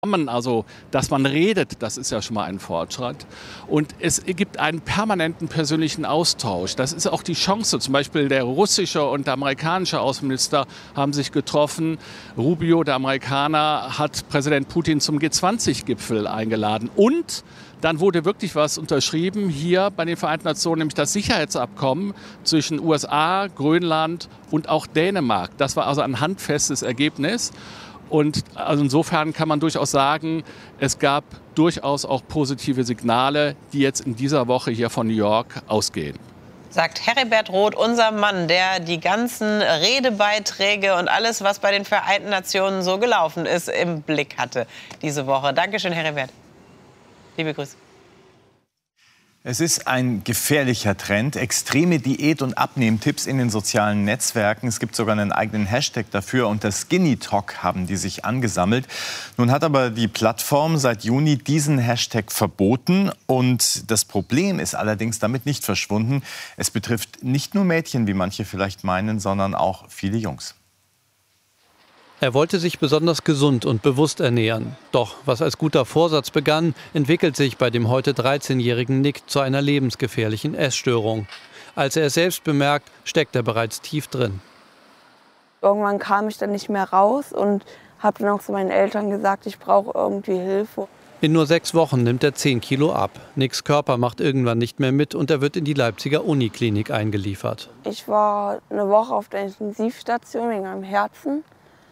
Also, dass man redet, das ist ja schon mal ein Fortschritt. Und es gibt einen permanenten persönlichen Austausch. Das ist auch die Chance. Zum Beispiel der russische und der amerikanische Außenminister haben sich getroffen. Rubio, der Amerikaner, hat Präsident Putin zum G20-Gipfel eingeladen. Und dann wurde wirklich was unterschrieben hier bei den Vereinten Nationen, nämlich das Sicherheitsabkommen zwischen USA, Grönland und auch Dänemark. Das war also ein handfestes Ergebnis. Und also insofern kann man durchaus sagen, es gab durchaus auch positive Signale, die jetzt in dieser Woche hier von New York ausgehen. Sagt Heribert Roth, unser Mann, der die ganzen Redebeiträge und alles, was bei den Vereinten Nationen so gelaufen ist, im Blick hatte diese Woche. Dankeschön, Heribert. Liebe Grüße. Es ist ein gefährlicher Trend. Extreme Diät- und Abnehmtipps in den sozialen Netzwerken. Es gibt sogar einen eigenen Hashtag dafür. Unter Skinny Talk haben die sich angesammelt. Nun hat aber die Plattform seit Juni diesen Hashtag verboten. Und das Problem ist allerdings damit nicht verschwunden. Es betrifft nicht nur Mädchen, wie manche vielleicht meinen, sondern auch viele Jungs. Er wollte sich besonders gesund und bewusst ernähren. Doch was als guter Vorsatz begann, entwickelt sich bei dem heute 13-jährigen Nick zu einer lebensgefährlichen Essstörung. Als er es selbst bemerkt, steckt er bereits tief drin. Irgendwann kam ich dann nicht mehr raus und habe dann auch zu meinen Eltern gesagt, ich brauche irgendwie Hilfe. In nur 6 Wochen nimmt er 10 Kilo ab. Nicks Körper macht irgendwann nicht mehr mit und er wird in die Leipziger Uniklinik eingeliefert. Ich war eine Woche auf der Intensivstation wegen meinem Herzen.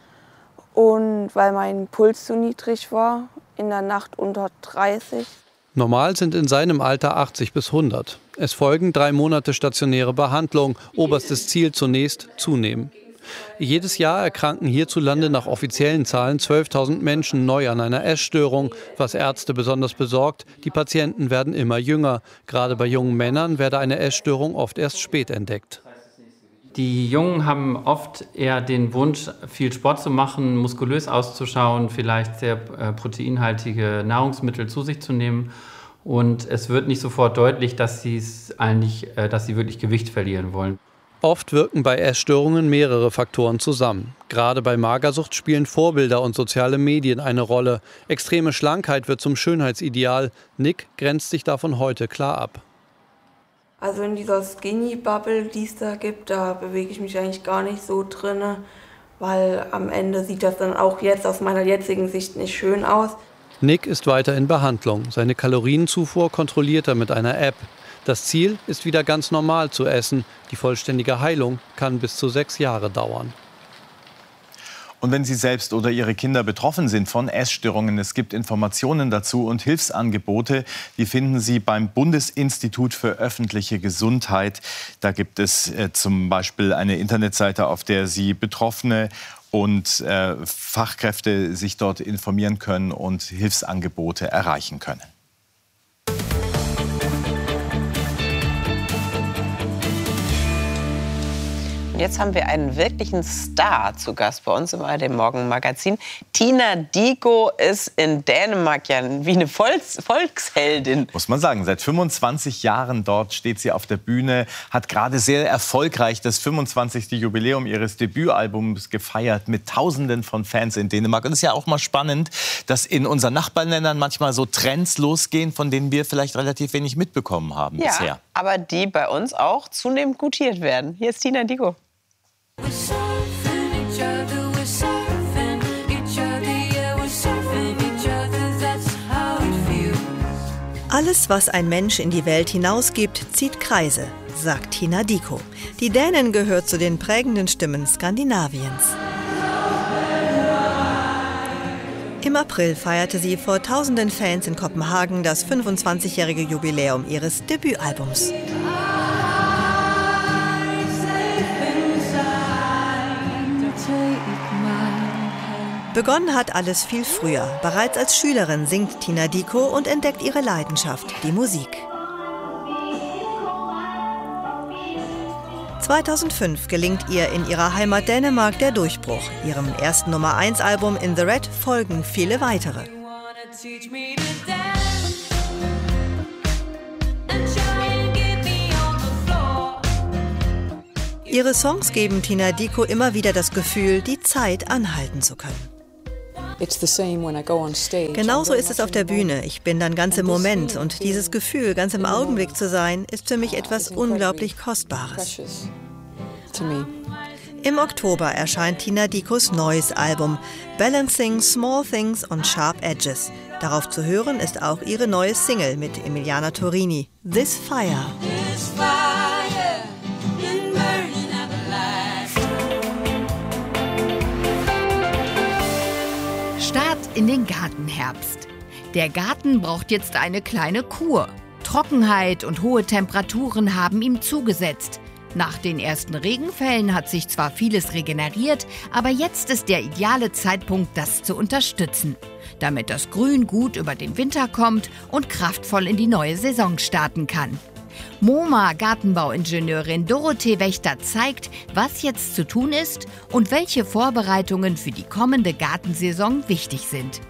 Und weil mein Puls zu niedrig war, in der Nacht unter 30. Normal sind in seinem Alter 80 bis 100. Es folgen 3 Monate stationäre Behandlung. Oberstes Ziel zunächst zunehmen. Jedes Jahr erkranken hierzulande nach offiziellen Zahlen 12.000 Menschen neu an einer Essstörung. Was Ärzte besonders besorgt, die Patienten werden immer jünger. Gerade bei jungen Männern werde eine Essstörung oft erst spät entdeckt. Die Jungen haben oft eher den Wunsch, viel Sport zu machen, muskulös auszuschauen, vielleicht sehr proteinhaltige Nahrungsmittel zu sich zu nehmen. Und es wird nicht sofort deutlich, dass sie wirklich Gewicht verlieren wollen. Oft wirken bei Essstörungen mehrere Faktoren zusammen. Gerade bei Magersucht spielen Vorbilder und soziale Medien eine Rolle. Extreme Schlankheit wird zum Schönheitsideal. Nick grenzt sich davon heute klar ab. Also in dieser Skinny-Bubble, die es da gibt, da bewege ich mich eigentlich gar nicht so drin, weil am Ende sieht das dann auch jetzt aus meiner jetzigen Sicht nicht schön aus. Nick ist weiter in Behandlung. Seine Kalorienzufuhr kontrolliert er mit einer App. Das Ziel ist wieder ganz normal zu essen. Die vollständige Heilung kann bis zu 6 Jahre dauern. Und wenn Sie selbst oder Ihre Kinder betroffen sind von Essstörungen, es gibt Informationen dazu und Hilfsangebote, die finden Sie beim Bundesinstitut für öffentliche Gesundheit. Da gibt es zum Beispiel eine Internetseite, auf der Sie Betroffene und Fachkräfte sich dort informieren können und Hilfsangebote erreichen können. Jetzt haben wir einen wirklichen Star zu Gast bei uns im ARD Morgenmagazin. Tina Dickow ist in Dänemark ja wie eine Volksheldin. Muss man sagen, seit 25 Jahren dort steht sie auf der Bühne, hat gerade sehr erfolgreich das 25. Jubiläum ihres Debütalbums gefeiert mit Tausenden von Fans in Dänemark. Und es ist ja auch mal spannend, dass in unseren Nachbarländern manchmal so Trends losgehen, von denen wir vielleicht relativ wenig mitbekommen haben bisher. Aber die bei uns auch zunehmend gutiert werden. Hier ist Tina Dickow. Alles, was ein Mensch in die Welt hinausgibt, zieht Kreise, sagt Tina Dickow. Die Dänin gehört zu den prägenden Stimmen Skandinaviens. Im April feierte sie vor tausenden Fans in Kopenhagen das 25-jährige Jubiläum ihres Debütalbums. Begonnen hat alles viel früher. Bereits als Schülerin singt Tina Dickow und entdeckt ihre Leidenschaft, die Musik. 2005 gelingt ihr in ihrer Heimat Dänemark der Durchbruch. Ihrem ersten Nummer-1-Album In the Red folgen viele weitere. Ihre Songs geben Tina Dickow immer wieder das Gefühl, die Zeit anhalten zu können. Genauso ist es auf der Bühne. Ich bin dann ganz im Moment und dieses Gefühl, ganz im Augenblick zu sein, ist für mich etwas unglaublich Kostbares. Im Oktober erscheint Tina Dicos neues Album Balancing Small Things on Sharp Edges. Darauf zu hören ist auch ihre neue Single mit Emiliana Torini, This Fire. Start in den Gartenherbst. Der Garten braucht jetzt eine kleine Kur. Trockenheit und hohe Temperaturen haben ihm zugesetzt. Nach den ersten Regenfällen hat sich zwar vieles regeneriert, aber jetzt ist der ideale Zeitpunkt, das zu unterstützen, damit das Grün gut über den Winter kommt und kraftvoll in die neue Saison starten kann. MoMA Gartenbauingenieurin Dorothee Wächter zeigt, was jetzt zu tun ist und welche Vorbereitungen für die kommende Gartensaison wichtig sind.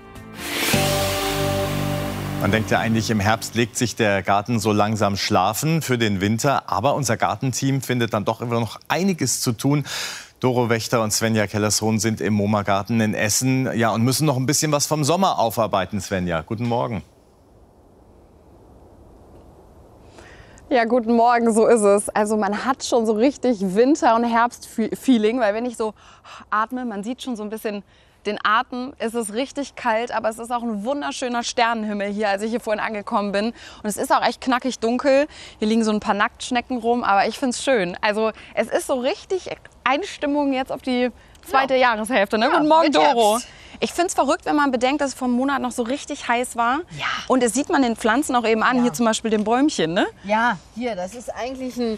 Man denkt ja eigentlich, im Herbst legt sich der Garten so langsam schlafen für den Winter. Aber unser Gartenteam findet dann doch immer noch einiges zu tun. Doro Wächter und Svenja Kellershohn sind im MoMA-Garten in Essen, ja, und müssen noch ein bisschen was vom Sommer aufarbeiten. Svenja, guten Morgen. Ja, guten Morgen, so ist es. Also man hat schon so richtig Winter- und Herbst-Feeling, weil wenn ich so atme, man sieht schon so ein bisschen den Atem. Es ist richtig kalt, aber es ist auch ein wunderschöner Sternenhimmel hier, als ich hier vorhin angekommen bin. Und es ist auch echt knackig dunkel. Hier liegen so ein paar Nacktschnecken rum, aber ich finde es schön. Also es ist so richtig Einstimmung jetzt auf die zweite Jahreshälfte. Ne? Ja, Guten Morgen, Doro. Herbst. Ich finde es verrückt, wenn man bedenkt, dass es vor einem Monat noch so richtig heiß war. Ja. Und das sieht man den Pflanzen auch eben an. Ja. Hier zum Beispiel den Bäumchen, ne? Ja, hier, das ist eigentlich ein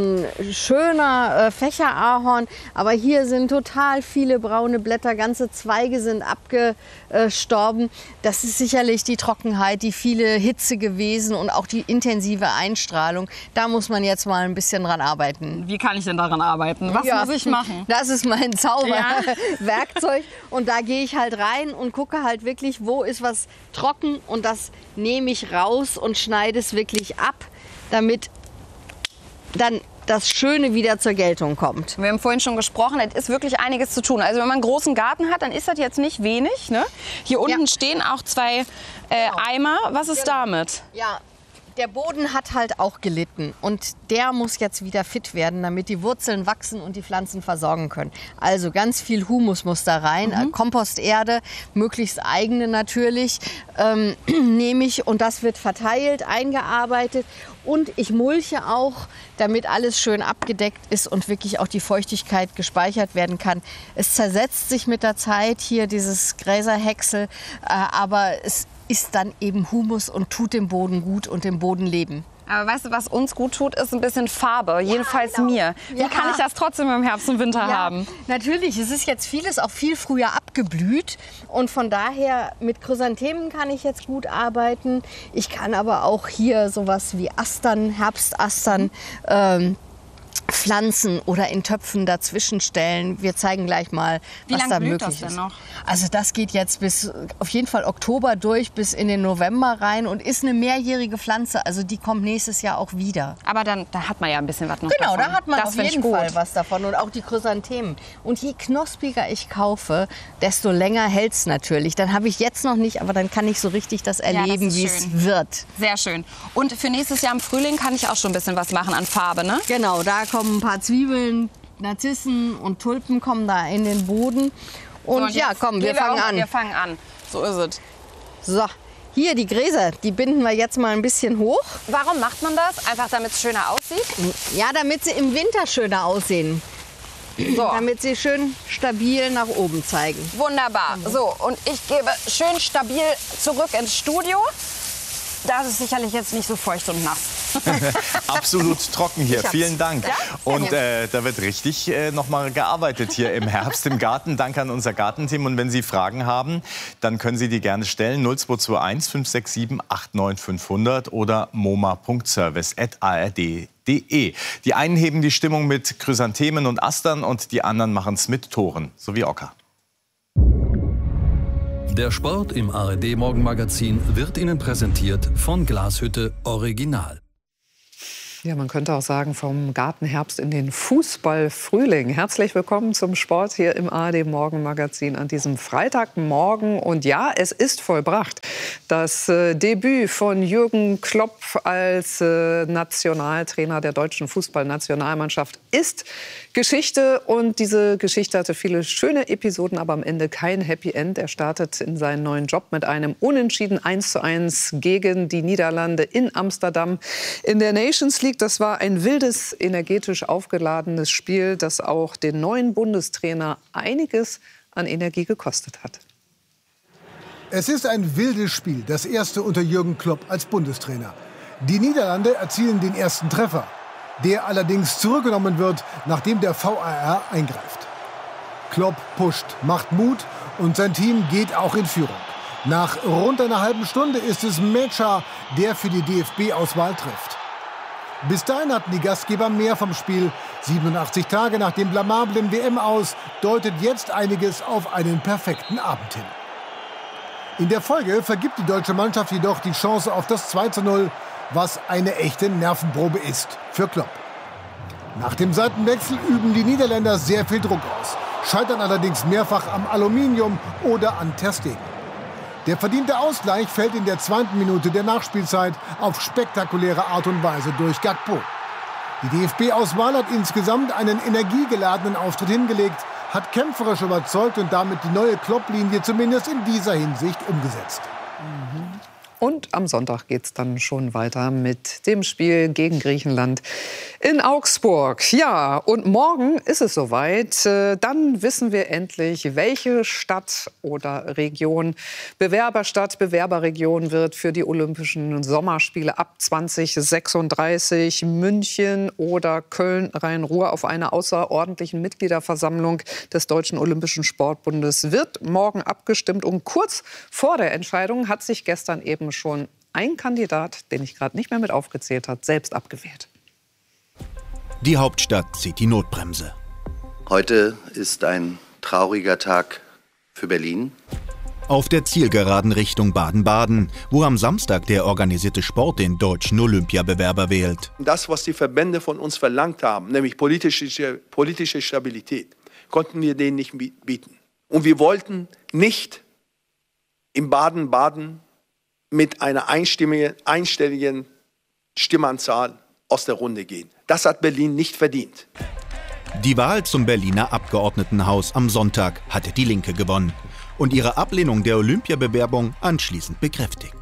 schöner Fächerahorn. Aber hier sind total viele braune Blätter, ganze Zweige sind abgestorben. Das ist sicherlich die Trockenheit, die viele Hitze gewesen und auch die intensive Einstrahlung. Da muss man jetzt mal ein bisschen dran arbeiten. Wie kann ich denn daran arbeiten? Was muss ich machen? Das ist mein Zauberwerkzeug. Und da gehe ich halt rein und gucke halt wirklich, wo ist was trocken. Und das nehme ich raus und schneide es wirklich ab, damit dann das Schöne wieder zur Geltung kommt. Wir haben vorhin schon gesprochen, es ist wirklich einiges zu tun. Also wenn man einen großen Garten hat, dann ist das jetzt nicht wenig. Ne? Hier unten stehen auch zwei Eimer. Was ist damit? Ja, der Boden hat halt auch gelitten und der muss jetzt wieder fit werden, damit die Wurzeln wachsen und die Pflanzen versorgen können. Also ganz viel Humus muss da rein, Komposterde, möglichst eigene natürlich, nehme ich und das wird verteilt, eingearbeitet und ich mulche auch, damit alles schön abgedeckt ist und wirklich auch die Feuchtigkeit gespeichert werden kann. Es zersetzt sich mit der Zeit hier dieses Gräserhäcksel, aber es ist dann eben Humus und tut dem Boden gut und dem Boden leben. Aber weißt du, was uns gut tut, ist ein bisschen Farbe. Jedenfalls genau. mir. Wie kann ich das trotzdem im Herbst und Winter haben? Natürlich, es ist jetzt vieles auch viel früher abgeblüht. Und von daher mit Chrysanthemen kann ich jetzt gut arbeiten. Ich kann aber auch hier sowas wie Astern, Herbstastern, pflanzen oder in Töpfen dazwischen stellen. Wir zeigen gleich mal, was da möglich ist. Also das geht jetzt bis auf jeden Fall Oktober durch, bis in den November rein und ist eine mehrjährige Pflanze. Also die kommt nächstes Jahr auch wieder. Aber dann, da hat man ja ein bisschen was noch Genau, davon. da hat man Das auf find ich jeden gut. Fall was davon und auch die Chrysanthemen. Und je knospiger ich kaufe, desto länger hält es natürlich. Dann habe ich jetzt noch nicht, aber dann kann ich so richtig das erleben, ist wie es schön. wird. Sehr schön. Und für nächstes Jahr im Frühling kann ich auch schon ein bisschen was machen an Farbe, ne? Genau, da kommen ein paar Zwiebeln, Narzissen und Tulpen kommen da in den Boden. Und So, ja, jetzt komm, wir gehen fangen auch- an. Wir fangen an. So ist es. So, hier die Gräser, die binden wir jetzt mal ein bisschen hoch. Warum macht man das? Einfach damit es schöner aussieht? Ja, damit sie im Winter schöner aussehen. So. Damit sie schön stabil nach oben zeigen. Wunderbar. So, und ich gebe schön stabil zurück ins Studio. Das ist sicherlich jetzt nicht so feucht und nass. Absolut trocken hier. Ich hab's. Vielen Dank. Ja? Und da wird richtig noch mal gearbeitet hier im Herbst im Garten. Danke an unser Gartenteam. Und wenn Sie Fragen haben, dann können Sie die gerne stellen. 0221 567 89500 oder moma.service@ard.de. Die einen heben die Stimmung mit Chrysanthemen und Astern und die anderen machen es mit Toren, so wie Ocker. Der Sport im ARD-Morgenmagazin wird Ihnen präsentiert von Glashütte Original. Ja, man könnte auch sagen, vom Gartenherbst in den Fußballfrühling. Herzlich willkommen zum Sport hier im ARD Morgenmagazin an diesem Freitagmorgen. Und ja, es ist vollbracht. Das Debüt von Jürgen Klopp als Nationaltrainer der deutschen Fußballnationalmannschaft ist Geschichte. Und diese Geschichte hatte viele schöne Episoden, aber am Ende kein Happy End. Er startet in seinen neuen Job mit einem Unentschieden 1:1 gegen die Niederlande in Amsterdam in der Nations League. Das war ein wildes, energetisch aufgeladenes Spiel, das auch den neuen Bundestrainer einiges an Energie gekostet hat. Es ist ein wildes Spiel, das erste unter Jürgen Klopp als Bundestrainer. Die Niederlande erzielen den ersten Treffer, der allerdings zurückgenommen wird, nachdem der VAR eingreift. Klopp pusht, macht Mut und sein Team geht auch in Führung. Nach rund einer halben Stunde ist es Mecha, der für die DFB-Auswahl trifft. Bis dahin hatten die Gastgeber mehr vom Spiel. 87 Tage nach dem blamablen WM-Aus deutet jetzt einiges auf einen perfekten Abend hin. In der Folge vergibt die deutsche Mannschaft jedoch die Chance auf das 2:0, was eine echte Nervenprobe ist für Klopp. Nach dem Seitenwechsel üben die Niederländer sehr viel Druck aus, scheitern allerdings mehrfach am Aluminium oder an Ter Stegen. Der verdiente Ausgleich fällt in der 2. Minute der Nachspielzeit auf spektakuläre Art und Weise durch Gakpo. Die DFB-Auswahl hat insgesamt einen energiegeladenen Auftritt hingelegt, hat kämpferisch überzeugt und damit die neue Klopp-Linie zumindest in dieser Hinsicht umgesetzt. Und am Sonntag geht es dann schon weiter mit dem Spiel gegen Griechenland in Augsburg. Ja, und morgen ist es soweit. Dann wissen wir endlich, welche Stadt oder Region Bewerberstadt, Bewerberregion wird für die Olympischen Sommerspiele ab 2036. München oder Köln, Rhein-Ruhr auf einer außerordentlichen Mitgliederversammlung des Deutschen Olympischen Sportbundes wird morgen abgestimmt. Und kurz vor der Entscheidung hat sich gestern eben schon ein Kandidat, den ich gerade nicht mehr mit aufgezählt habe, selbst abgewählt. Die Hauptstadt zieht die Notbremse. Heute ist ein trauriger Tag für Berlin. Auf der Zielgeraden Richtung Baden-Baden, wo am Samstag der organisierte Sport den deutschen Olympiabewerber wählt. Das, was die Verbände von uns verlangt haben, nämlich politische Stabilität, konnten wir denen nicht bieten. Und wir wollten nicht in Baden-Baden mit einer einstelligen Stimmenzahl aus der Runde gehen. Das hat Berlin nicht verdient. Die Wahl zum Berliner Abgeordnetenhaus am Sonntag hatte die Linke gewonnen und ihre Ablehnung der Olympiabewerbung anschließend bekräftigt.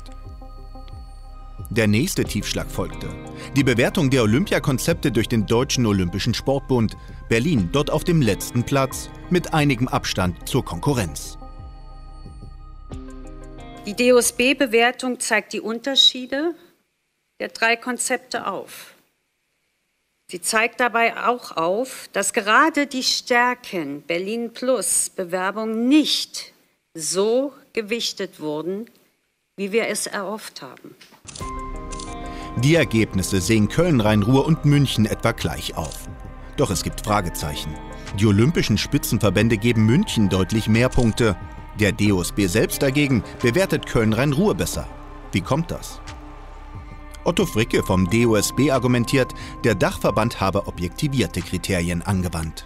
Der nächste Tiefschlag folgte. Die Bewertung der Olympiakonzepte durch den Deutschen Olympischen Sportbund. Berlin dort auf dem letzten Platz mit einigem Abstand zur Konkurrenz. Die DOSB-Bewertung zeigt die Unterschiede der 3 Konzepte auf. Sie zeigt dabei auch auf, dass gerade die Stärken Berlin Plus Bewerbung nicht so gewichtet wurden, wie wir es erhofft haben. Die Ergebnisse sehen Köln, Rhein-Ruhr und München etwa gleich auf. Doch es gibt Fragezeichen. Die olympischen Spitzenverbände geben München deutlich mehr Punkte. Der DOSB selbst dagegen bewertet Köln-Rhein-Ruhr besser. Wie kommt das? Otto Fricke vom DOSB argumentiert, der Dachverband habe objektivierte Kriterien angewandt.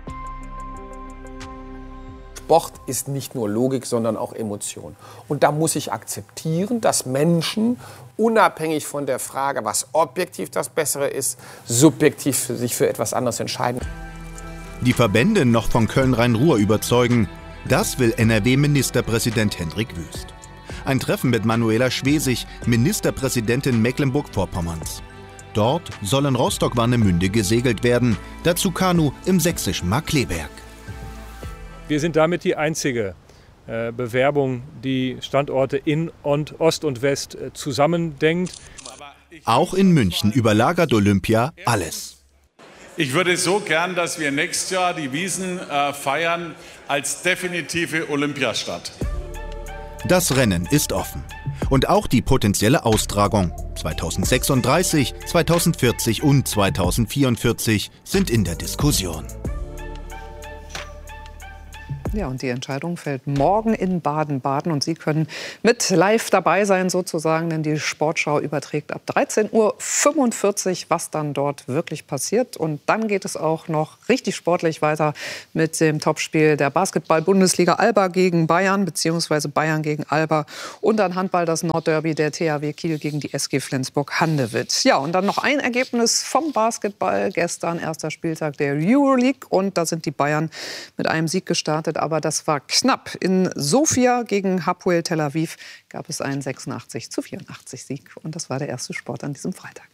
Sport ist nicht nur Logik, sondern auch Emotion. Und da muss ich akzeptieren, dass Menschen, unabhängig von der Frage, was objektiv das Bessere ist, subjektiv sich für etwas anderes entscheiden. Die Verbände noch von Köln-Rhein-Ruhr überzeugen, das will NRW-Ministerpräsident Hendrik Wüst. Ein Treffen mit Manuela Schwesig, Ministerpräsidentin Mecklenburg-Vorpommerns. Dort soll in Rostock-Warnemünde gesegelt werden, dazu Kanu im sächsischen Markkleeberg. Wir sind damit die einzige Bewerbung, die Standorte in Ost und West zusammendenkt. Auch in München überlagert Olympia alles. Ich würde so gern, dass wir nächstes Jahr die Wiesn feiern als definitive Olympiastadt. Das Rennen ist offen. Und auch die potenzielle Austragung 2036, 2040 und 2044 sind in der Diskussion. Ja, und die Entscheidung fällt morgen in Baden-Baden. Und Sie können mit live dabei sein sozusagen, denn die Sportschau überträgt ab 13:45 Uhr, was dann dort wirklich passiert. Und dann geht es auch noch richtig sportlich weiter mit dem Topspiel der Basketball-Bundesliga Alba gegen Bayern, beziehungsweise Bayern gegen Alba. Und dann Handball, das Nordderby der THW Kiel gegen die SG Flensburg-Handewitt. Ja, und dann noch ein Ergebnis vom Basketball. Gestern erster Spieltag der Euroleague. Und da sind die Bayern mit einem Sieg gestartet. Aber das war knapp. In Sofia gegen Hapoel Tel Aviv gab es einen 86:84 Sieg. Und das war der erste Sport an diesem Freitag.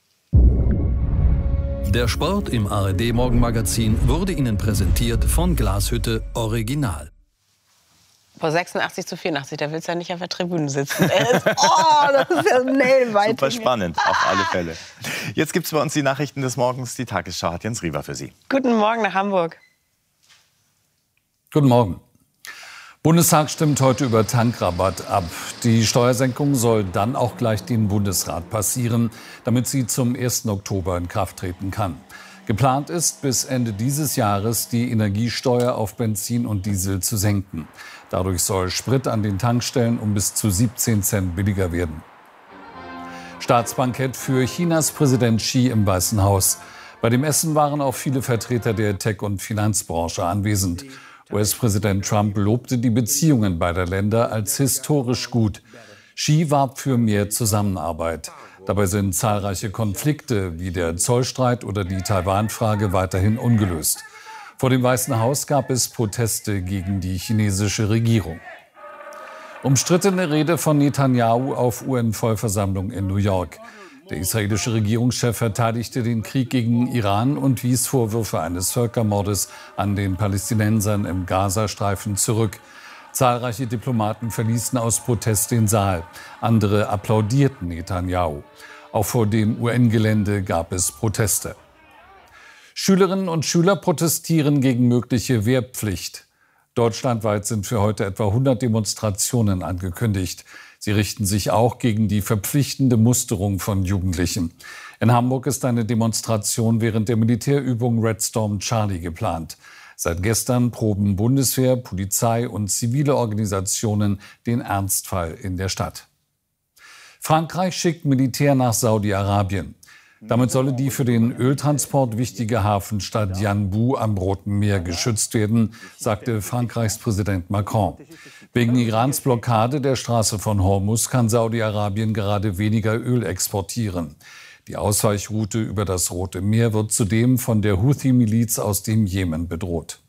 Der Sport im ARD Morgenmagazin wurde Ihnen präsentiert von Glashütte Original. Vor 86:84, da willst du ja nicht auf der Tribüne sitzen. Das ist ja nailweit. Super spannend, auf alle Fälle. Jetzt gibt es bei uns die Nachrichten des Morgens. Die Tagesschau hat Jens Riewer für Sie. Guten Morgen nach Hamburg. Guten Morgen. Bundestag stimmt heute über Tankrabatt ab. Die Steuersenkung soll dann auch gleich den Bundesrat passieren, damit sie zum 1. Oktober in Kraft treten kann. Geplant ist, bis Ende dieses Jahres die Energiesteuer auf Benzin und Diesel zu senken. Dadurch soll Sprit an den Tankstellen um bis zu 17 Cent billiger werden. Staatsbankett für Chinas Präsident Xi im Weißen Haus. Bei dem Essen waren auch viele Vertreter der Tech- und Finanzbranche anwesend. US-Präsident Trump lobte die Beziehungen beider Länder als historisch gut. Xi warb für mehr Zusammenarbeit. Dabei sind zahlreiche Konflikte wie der Zollstreit oder die Taiwan-Frage weiterhin ungelöst. Vor dem Weißen Haus gab es Proteste gegen die chinesische Regierung. Umstrittene Rede von Netanyahu auf UN-Vollversammlung in New York. Der israelische Regierungschef verteidigte den Krieg gegen Iran und wies Vorwürfe eines Völkermordes an den Palästinensern im Gazastreifen zurück. Zahlreiche Diplomaten verließen aus Protest den Saal. Andere applaudierten Netanyahu. Auch vor dem UN-Gelände gab es Proteste. Schülerinnen und Schüler protestieren gegen mögliche Wehrpflicht. Deutschlandweit sind für heute etwa 100 Demonstrationen angekündigt. Sie richten sich auch gegen die verpflichtende Musterung von Jugendlichen. In Hamburg ist eine Demonstration während der Militärübung Red Storm Charlie geplant. Seit gestern proben Bundeswehr, Polizei und zivile Organisationen den Ernstfall in der Stadt. Frankreich schickt Militär nach Saudi-Arabien. Damit solle die für den Öltransport wichtige Hafenstadt Yanbu am Roten Meer geschützt werden, sagte Frankreichs Präsident Macron. Wegen Irans Blockade der Straße von Hormuz kann Saudi-Arabien gerade weniger Öl exportieren. Die Ausweichroute über das Rote Meer wird zudem von der Houthi-Miliz aus dem Jemen bedroht.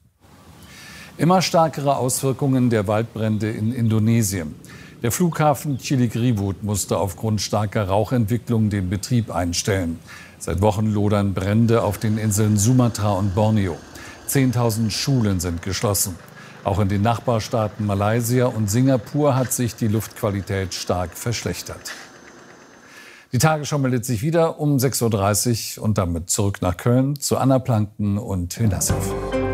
Immer stärkere Auswirkungen der Waldbrände in Indonesien. Der Flughafen Cilikriwut musste aufgrund starker Rauchentwicklung den Betrieb einstellen. Seit Wochen lodern Brände auf den Inseln Sumatra und Borneo. 10.000 Schulen sind geschlossen. Auch in den Nachbarstaaten Malaysia und Singapur hat sich die Luftqualität stark verschlechtert. Die Tagesschau meldet sich wieder um 6:30 Uhr und damit zurück nach Köln zu Anna Planken und Till Nassif.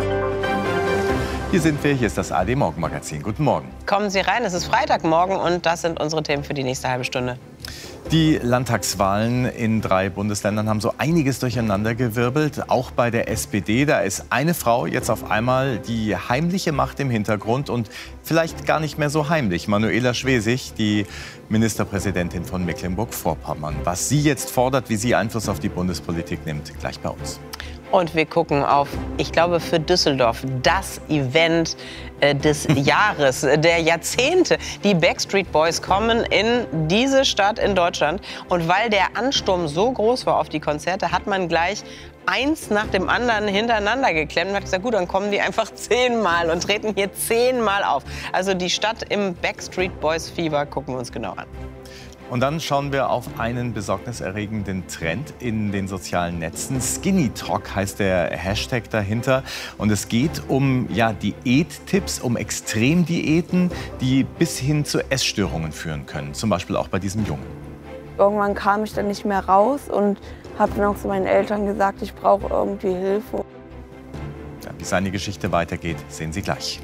Hier sind wir, hier ist das ARD Morgenmagazin. Guten Morgen. Kommen Sie rein, es ist Freitagmorgen und das sind unsere Themen für die nächste halbe Stunde. Die Landtagswahlen in 3 Bundesländern haben so einiges durcheinandergewirbelt. Auch bei der SPD, da ist eine Frau jetzt auf einmal die heimliche Macht im Hintergrund und vielleicht gar nicht mehr so heimlich. Manuela Schwesig, die Ministerpräsidentin von Mecklenburg-Vorpommern. Was sie jetzt fordert, wie sie Einfluss auf die Bundespolitik nimmt, gleich bei uns. Und wir gucken auf, ich glaube, für Düsseldorf das Event des Jahres, der Jahrzehnte. Die Backstreet Boys kommen in diese Stadt in Deutschland. Und weil der Ansturm so groß war auf die Konzerte, hat man gleich eins nach dem anderen hintereinander geklemmt und hat gesagt, gut, dann kommen die einfach 10-mal und treten hier 10-mal auf. Also die Stadt im Backstreet Boys Fieber gucken wir uns genau an. Und dann schauen wir auf einen besorgniserregenden Trend in den sozialen Netzen. Skinny Talk heißt der Hashtag dahinter. Und es geht um Diät-Tipps, um Extremdiäten, die bis hin zu Essstörungen führen können. Zum Beispiel auch bei diesem Jungen. Irgendwann kam ich dann nicht mehr raus und habe dann auch zu meinen Eltern gesagt, ich brauche irgendwie Hilfe. Ja, wie seine Geschichte weitergeht, sehen Sie gleich.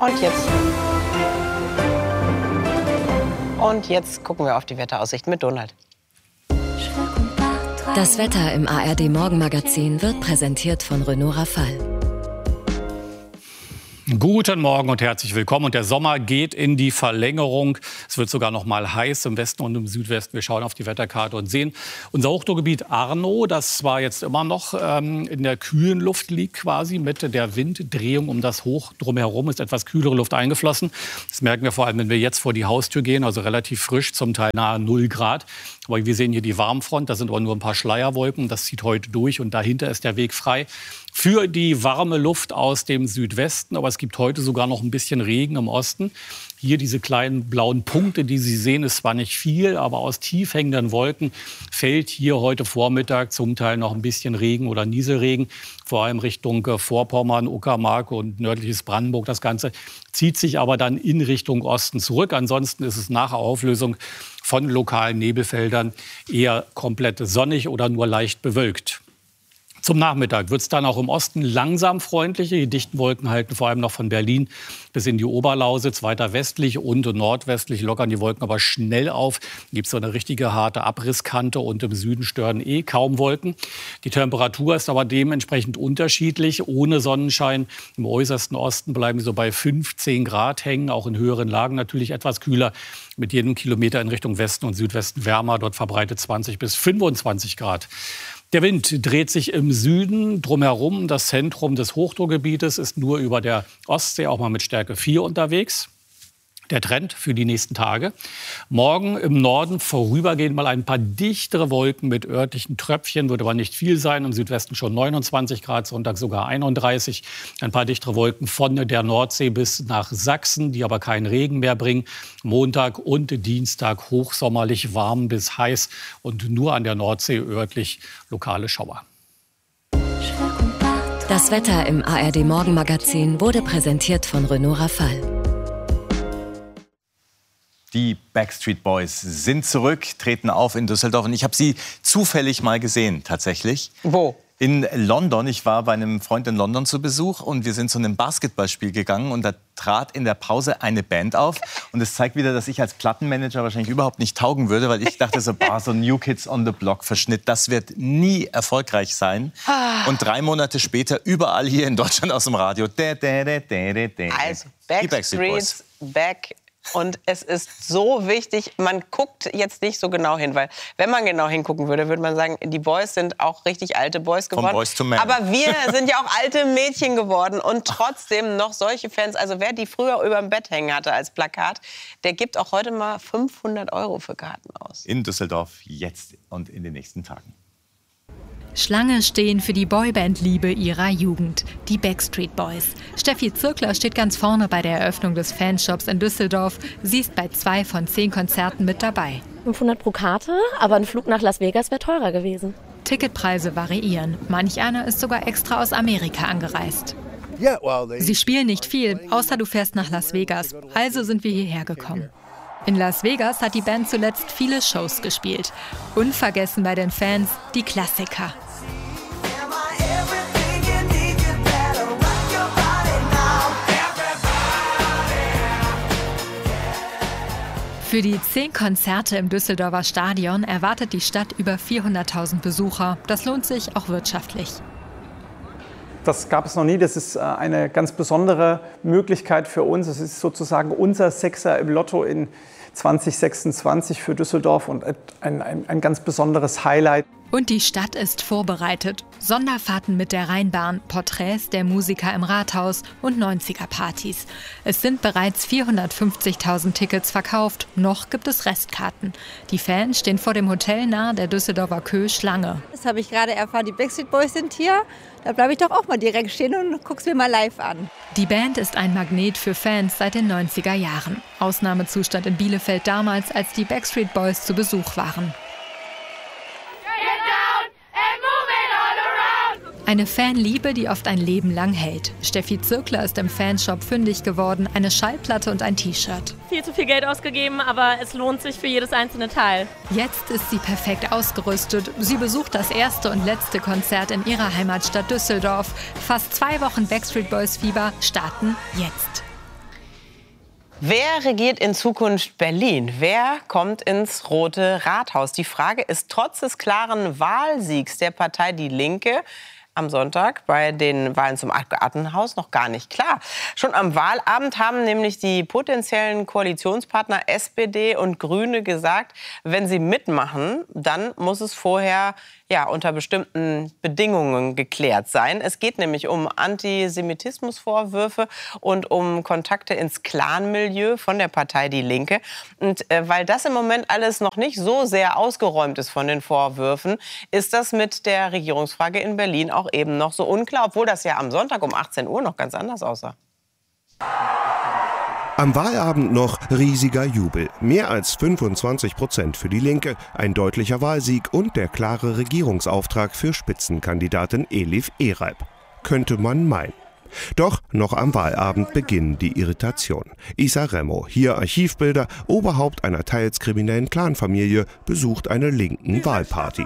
Und jetzt gucken wir auf die Wetteraussicht mit Donald. Das Wetter im ARD Morgenmagazin wird präsentiert von Renault Rafale. Guten Morgen und herzlich willkommen. Und der Sommer geht in die Verlängerung. Es wird sogar noch mal heiß im Westen und im Südwesten. Wir schauen auf die Wetterkarte und sehen unser Hochdruckgebiet Arno, das zwar jetzt immer noch in der kühlen Luft liegt quasi, mit der Winddrehung um das Hoch drumherum ist etwas kühlere Luft eingeflossen. Das merken wir vor allem, wenn wir jetzt vor die Haustür gehen, also relativ frisch, zum Teil nahe 0 Grad. Aber wir sehen hier die Warmfront, da sind aber nur ein paar Schleierwolken. Das zieht heute durch und dahinter ist der Weg frei für die warme Luft aus dem Südwesten. Aber es gibt heute sogar noch ein bisschen Regen im Osten. Hier diese kleinen blauen Punkte, die Sie sehen, ist zwar nicht viel, aber aus tief hängenden Wolken fällt hier heute Vormittag zum Teil noch ein bisschen Regen oder Nieselregen. Vor allem Richtung Vorpommern, Uckermark und nördliches Brandenburg. Das Ganze zieht sich aber dann in Richtung Osten zurück. Ansonsten ist es nach Auflösung von lokalen Nebelfeldern eher komplett sonnig oder nur leicht bewölkt. Zum Nachmittag wird es dann auch im Osten langsam freundlicher. Die dichten Wolken halten vor allem noch von Berlin bis in die Oberlausitz. Weiter westlich und nordwestlich lockern die Wolken aber schnell auf. Gibt es so eine richtige harte Abrisskante und im Süden stören kaum Wolken. Die Temperatur ist aber dementsprechend unterschiedlich. Ohne Sonnenschein im äußersten Osten bleiben so bei 15 Grad hängen. Auch in höheren Lagen natürlich etwas kühler. Mit jedem Kilometer in Richtung Westen und Südwesten wärmer. Dort verbreitet 20 bis 25 Grad. Der Wind dreht sich im Süden drumherum. Das Zentrum des Hochdruckgebietes ist nur über der Ostsee auch mal mit Stärke 4 unterwegs. Der Trend für die nächsten Tage. Morgen im Norden vorübergehend mal ein paar dichtere Wolken mit örtlichen Tröpfchen. Wird aber nicht viel sein. Im Südwesten schon 29 Grad, Sonntag sogar 31. Ein paar dichtere Wolken von der Nordsee bis nach Sachsen, die aber keinen Regen mehr bringen. Montag und Dienstag hochsommerlich warm bis heiß und nur an der Nordsee örtlich lokale Schauer. Das Wetter im ARD Morgenmagazin wurde präsentiert von Renault Rafale. Die Backstreet Boys sind zurück, treten auf in Düsseldorf. Und ich habe sie zufällig mal gesehen, tatsächlich. Wo? In London. Ich war bei einem Freund in London zu Besuch und wir sind zu einem Basketballspiel gegangen. Und da trat in der Pause eine Band auf. Und es zeigt wieder, dass ich als Plattenmanager wahrscheinlich überhaupt nicht taugen würde. Weil ich dachte so, so ein New Kids on the Block Verschnitt, das wird nie erfolgreich sein. Und 3 Monate später überall hier in Deutschland aus dem Radio. Also Backstreet's back. Und es ist so wichtig, man guckt jetzt nicht so genau hin, weil wenn man genau hingucken würde, würde man sagen, die Boys sind auch richtig alte Boys geworden. Von Boys to Men. Aber wir sind ja auch alte Mädchen geworden und trotzdem noch solche Fans. Also wer die früher über dem Bett hängen hatte als Plakat, der gibt auch heute mal 500 € für Karten aus. In Düsseldorf jetzt und in den nächsten Tagen. Schlange stehen für die Boyband-Liebe ihrer Jugend, die Backstreet Boys. Steffi Zirkler steht ganz vorne bei der Eröffnung des Fanshops in Düsseldorf. Sie ist bei 2 von 10 Konzerten mit dabei. 500 pro Karte, aber ein Flug nach Las Vegas wäre teurer gewesen. Ticketpreise variieren. Manch einer ist sogar extra aus Amerika angereist. Sie spielen nicht viel, außer du fährst nach Las Vegas. Also sind wir hierher gekommen. In Las Vegas hat die Band zuletzt viele Shows gespielt. Unvergessen bei den Fans die Klassiker. Für die 10 Konzerte im Düsseldorfer Stadion erwartet die Stadt über 400.000 Besucher. Das lohnt sich auch wirtschaftlich. Das gab es noch nie. Das ist eine ganz besondere Möglichkeit für uns. Es ist sozusagen unser Sechser im Lotto in 2026 für Düsseldorf und ein ganz besonderes Highlight. Und die Stadt ist vorbereitet. Sonderfahrten mit der Rheinbahn, Porträts der Musiker im Rathaus und 90er-Partys. Es sind bereits 450.000 Tickets verkauft. Noch gibt es Restkarten. Die Fans stehen vor dem Hotel nahe der Düsseldorfer Köh Schlange. Das habe ich gerade erfahren, die Backstreet Boys sind hier. Da bleibe ich doch auch mal direkt stehen und guck's mir mal live an. Die Band ist ein Magnet für Fans seit den 90er Jahren. Ausnahmezustand in Bielefeld damals, als die Backstreet Boys zu Besuch waren. Eine Fanliebe, die oft ein Leben lang hält. Steffi Zirkler ist im Fanshop fündig geworden. Eine Schallplatte und ein T-Shirt. Viel zu viel Geld ausgegeben, aber es lohnt sich für jedes einzelne Teil. Jetzt ist sie perfekt ausgerüstet. Sie besucht das erste und letzte Konzert in ihrer Heimatstadt Düsseldorf. Fast 2 Wochen Backstreet Boys Fieber starten jetzt. Wer regiert in Zukunft Berlin? Wer kommt ins Rote Rathaus? Die Frage ist trotz des klaren Wahlsiegs der Partei Die Linke am Sonntag bei den Wahlen zum Abgeordnetenhaus noch gar nicht klar. Schon am Wahlabend haben nämlich die potenziellen Koalitionspartner SPD und Grüne gesagt, wenn sie mitmachen, dann muss es vorher unter bestimmten Bedingungen geklärt sein. Es geht nämlich um Antisemitismusvorwürfe und um Kontakte ins Clanmilieu von der Partei Die Linke. Und weil das im Moment alles noch nicht so sehr ausgeräumt ist von den Vorwürfen, ist das mit der Regierungsfrage in Berlin auch eben noch so unklar, obwohl das ja am Sonntag um 18 Uhr noch ganz anders aussah. Am Wahlabend noch riesiger Jubel. Mehr als 25% für die Linke, ein deutlicher Wahlsieg und der klare Regierungsauftrag für Spitzenkandidatin Elif Ereib. Könnte man meinen. Doch noch am Wahlabend beginnen die Irritationen. Isa Remo, hier Archivbilder, Oberhaupt einer teils kriminellen Clanfamilie, besucht eine linken Wahlparty.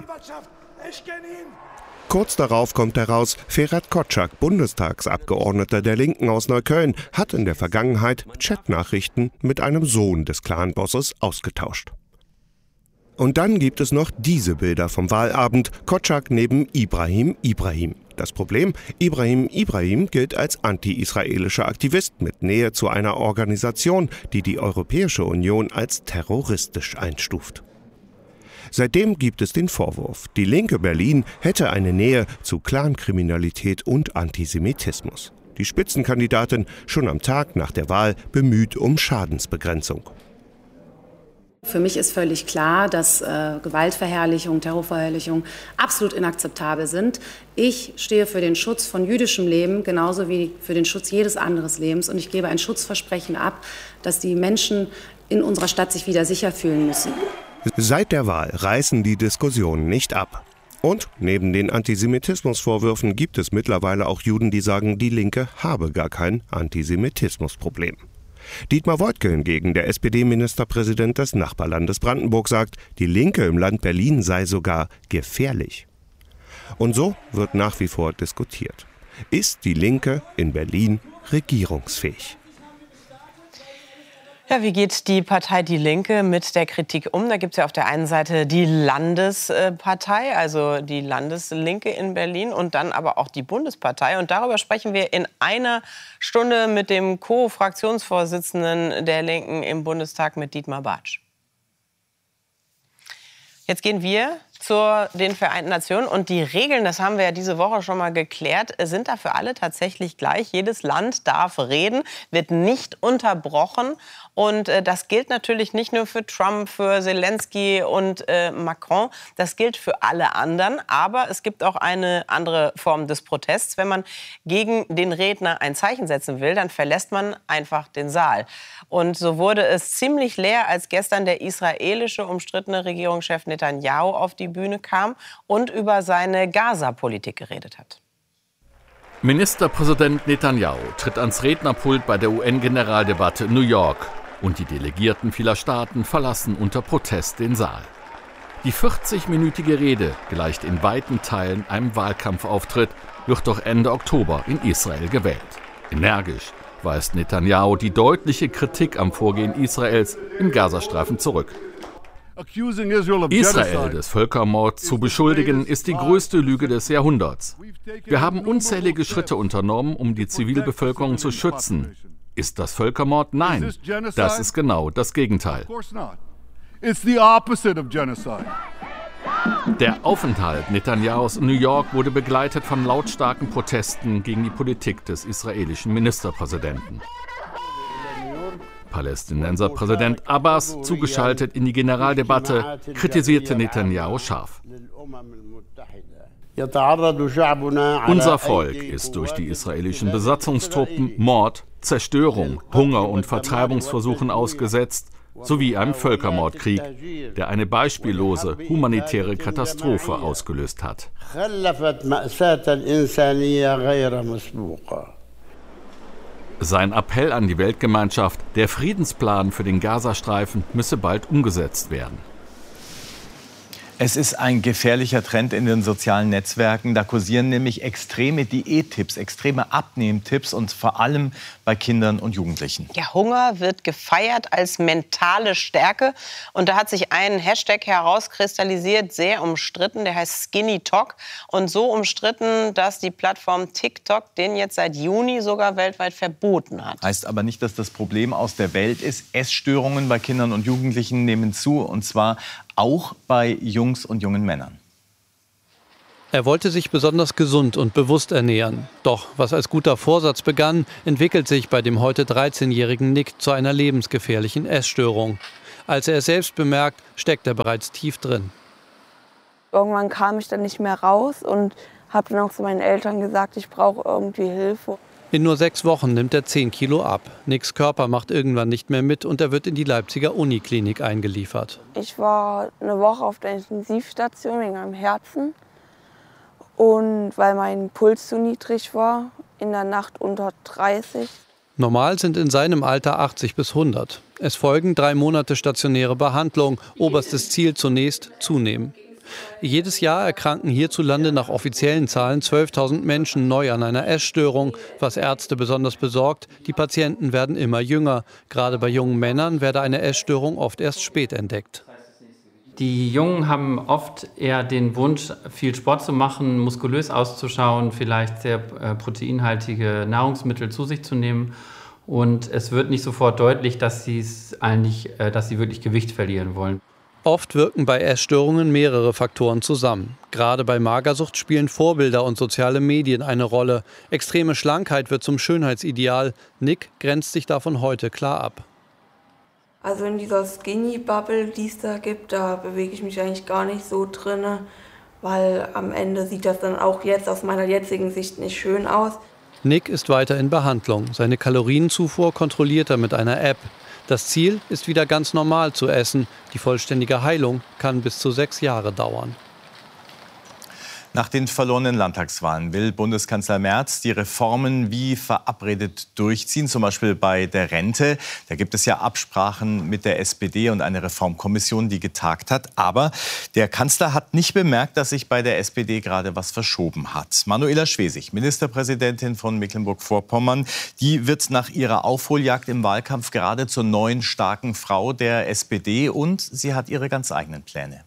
Kurz darauf kommt heraus, Ferhat Kotschak, Bundestagsabgeordneter der Linken aus Neukölln, hat in der Vergangenheit Chatnachrichten mit einem Sohn des Clanbosses ausgetauscht. Und dann gibt es noch diese Bilder vom Wahlabend, Kotschak neben Ibrahim Ibrahim. Das Problem, Ibrahim Ibrahim gilt als anti-israelischer Aktivist mit Nähe zu einer Organisation, die die Europäische Union als terroristisch einstuft. Seitdem gibt es den Vorwurf, die linke Berlin hätte eine Nähe zu Clankriminalität und Antisemitismus. Die Spitzenkandidatin schon am Tag nach der Wahl bemüht um Schadensbegrenzung. Für mich ist völlig klar, dass Gewaltverherrlichung, Terrorverherrlichung absolut inakzeptabel sind. Ich stehe für den Schutz von jüdischem Leben, genauso wie für den Schutz jedes anderen Lebens. Und ich gebe ein Schutzversprechen ab, dass die Menschen in unserer Stadt sich wieder sicher fühlen müssen. Seit der Wahl reißen die Diskussionen nicht ab. Und neben den Antisemitismusvorwürfen gibt es mittlerweile auch Juden, die sagen, die Linke habe gar kein Antisemitismusproblem. Dietmar Woidke hingegen, der SPD-Ministerpräsident des Nachbarlandes Brandenburg, sagt, die Linke im Land Berlin sei sogar gefährlich. Und so wird nach wie vor diskutiert. Ist die Linke in Berlin regierungsfähig? Ja, wie geht die Partei Die Linke mit der Kritik um? Da gibt es ja auf der einen Seite die Landespartei, also die Landeslinke in Berlin und dann aber auch die Bundespartei. Und darüber sprechen wir in einer Stunde mit dem Co-Fraktionsvorsitzenden der Linken im Bundestag, mit Dietmar Bartsch. Jetzt gehen wir zu den Vereinten Nationen. Und die Regeln, das haben wir ja diese Woche schon mal geklärt, sind da für alle tatsächlich gleich. Jedes Land darf reden, wird nicht unterbrochen. Und das gilt natürlich nicht nur für Trump, für Zelensky und Macron. Das gilt für alle anderen. Aber es gibt auch eine andere Form des Protests. Wenn man gegen den Redner ein Zeichen setzen will, dann verlässt man einfach den Saal. Und so wurde es ziemlich leer, als gestern der israelische umstrittene Regierungschef Netanyahu auf die Bühne kam und über seine Gaza-Politik geredet hat. Ministerpräsident Netanyahu tritt ans Rednerpult bei der UN-Generaldebatte in New York. Und die Delegierten vieler Staaten verlassen unter Protest den Saal. Die 40-minütige Rede gleicht in weiten Teilen einem Wahlkampfauftritt, wird doch Ende Oktober in Israel gewählt. Energisch weist Netanyahu die deutliche Kritik am Vorgehen Israels im Gazastreifen zurück. Israel des Völkermords zu beschuldigen, ist die größte Lüge des Jahrhunderts. Wir haben unzählige Schritte unternommen, um die Zivilbevölkerung zu schützen. Ist das Völkermord? Nein, das ist genau das Gegenteil. Der Aufenthalt Netanyahus in New York wurde begleitet von lautstarken Protesten gegen die Politik des israelischen Ministerpräsidenten. Palästinenserpräsident Abbas, zugeschaltet in die Generaldebatte, kritisierte Netanyahu scharf. Unser Volk ist durch die israelischen Besatzungstruppen Mord, Zerstörung, Hunger und Vertreibungsversuchen ausgesetzt, sowie einem Völkermordkrieg, der eine beispiellose humanitäre Katastrophe ausgelöst hat. Sein Appell an die Weltgemeinschaft, der Friedensplan für den Gazastreifen müsse bald umgesetzt werden. Es ist ein gefährlicher Trend in den sozialen Netzwerken. Da kursieren nämlich extreme Diättipps, extreme Abnehmtipps und vor allem bei Kindern und Jugendlichen. Ja, Hunger wird gefeiert als mentale Stärke. Und da hat sich ein Hashtag herauskristallisiert, sehr umstritten, der heißt Skinny Talk. Und so umstritten, dass die Plattform TikTok den jetzt seit Juni sogar weltweit verboten hat. Heißt aber nicht, dass das Problem aus der Welt ist. Essstörungen bei Kindern und Jugendlichen nehmen zu, und zwar auch bei Jungs und jungen Männern. Er wollte sich besonders gesund und bewusst ernähren. Doch was als guter Vorsatz begann, entwickelt sich bei dem heute 13-jährigen Nick zu einer lebensgefährlichen Essstörung. Als er es selbst bemerkt, steckt er bereits tief drin. Irgendwann kam ich dann nicht mehr raus und habe dann auch zu meinen Eltern gesagt, ich brauche irgendwie Hilfe. In nur 6 Wochen nimmt er 10 Kilo ab. Nicks Körper macht irgendwann nicht mehr mit und er wird in die Leipziger Uniklinik eingeliefert. Ich war eine Woche auf der Intensivstation wegen meinem Herzen. Und weil mein Puls zu niedrig war, in der Nacht unter 30. Normal sind in seinem Alter 80 bis 100. Es folgen 3 Monate stationäre Behandlung. Oberstes Ziel zunächst zunehmen. Jedes Jahr erkranken hierzulande nach offiziellen Zahlen 12.000 Menschen neu an einer Essstörung. Was Ärzte besonders besorgt, die Patienten werden immer jünger. Gerade bei jungen Männern werde eine Essstörung oft erst spät entdeckt. Die Jungen haben oft eher den Wunsch, viel Sport zu machen, muskulös auszuschauen, vielleicht sehr proteinhaltige Nahrungsmittel zu sich zu nehmen. Und es wird nicht sofort deutlich, dass sie wirklich Gewicht verlieren wollen. Oft wirken bei Essstörungen mehrere Faktoren zusammen. Gerade bei Magersucht spielen Vorbilder und soziale Medien eine Rolle. Extreme Schlankheit wird zum Schönheitsideal. Nick grenzt sich davon heute klar ab. Also in dieser Skinny-Bubble, die es da gibt, da bewege ich mich eigentlich gar nicht so drin, weil am Ende sieht das dann auch jetzt aus meiner jetzigen Sicht nicht schön aus. Nick ist weiter in Behandlung. Seine Kalorienzufuhr kontrolliert er mit einer App. Das Ziel ist wieder ganz normal zu essen. Die vollständige Heilung kann bis zu 6 Jahre dauern. Nach den verlorenen Landtagswahlen will Bundeskanzler Merz die Reformen wie verabredet durchziehen, zum Beispiel bei der Rente. Da gibt es ja Absprachen mit der SPD und eine Reformkommission, die getagt hat. Aber der Kanzler hat nicht bemerkt, dass sich bei der SPD gerade was verschoben hat. Manuela Schwesig, Ministerpräsidentin von Mecklenburg-Vorpommern, die wird nach ihrer Aufholjagd im Wahlkampf gerade zur neuen starken Frau der SPD und sie hat ihre ganz eigenen Pläne.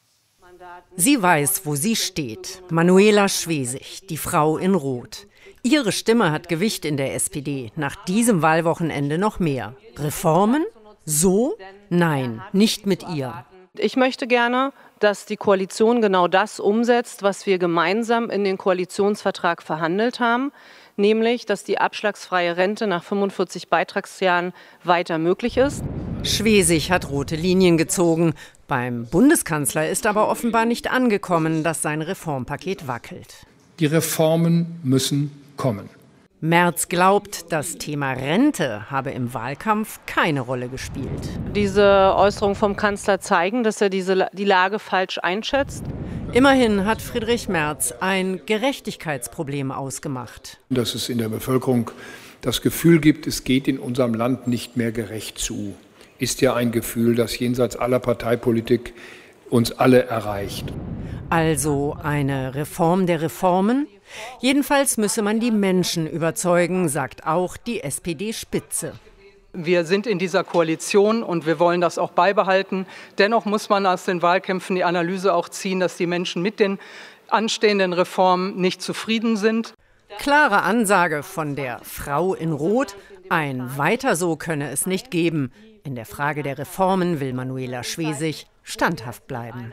Sie weiß, wo sie steht. Manuela Schwesig, die Frau in Rot. Ihre Stimme hat Gewicht in der SPD. Nach diesem Wahlwochenende noch mehr. Reformen? So? Nein, nicht mit ihr. Ich möchte gerne, dass die Koalition genau das umsetzt, was wir gemeinsam in den Koalitionsvertrag verhandelt haben. Nämlich, dass die abschlagsfreie Rente nach 45 Beitragsjahren weiter möglich ist. Schwesig hat rote Linien gezogen. Beim Bundeskanzler ist aber offenbar nicht angekommen, dass sein Reformpaket wackelt. Die Reformen müssen kommen. Merz glaubt, das Thema Rente habe im Wahlkampf keine Rolle gespielt. Diese Äußerungen vom Kanzler zeigen, dass er die Lage falsch einschätzt. Immerhin hat Friedrich Merz ein Gerechtigkeitsproblem ausgemacht. Dass es in der Bevölkerung das Gefühl gibt, es geht in unserem Land nicht mehr gerecht zu, ist ja ein Gefühl, das jenseits aller Parteipolitik uns alle erreicht. Also eine Reform der Reformen? Jedenfalls müsse man die Menschen überzeugen, sagt auch die SPD-Spitze. Wir sind in dieser Koalition und wir wollen das auch beibehalten. Dennoch muss man aus den Wahlkämpfen die Analyse auch ziehen, dass die Menschen mit den anstehenden Reformen nicht zufrieden sind. Klare Ansage von der Frau in Rot. Ein Weiter so könne es nicht geben. In der Frage der Reformen will Manuela Schwesig standhaft bleiben.